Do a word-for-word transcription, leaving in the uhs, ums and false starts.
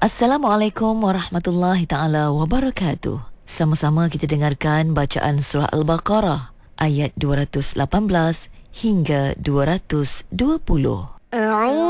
Assalamualaikum warahmatullahi taala wabarakatuh. Sama-sama kita dengarkan bacaan surah Al-Baqarah ayat dua ratus lapan belas hingga dua ratus dua puluh.